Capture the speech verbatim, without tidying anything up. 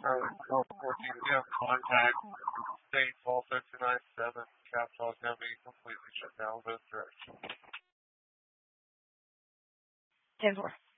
Or or fourteen, if you have contact, state twelve fifty-nine seven, capital is going to be completely shut down both directions. ten four.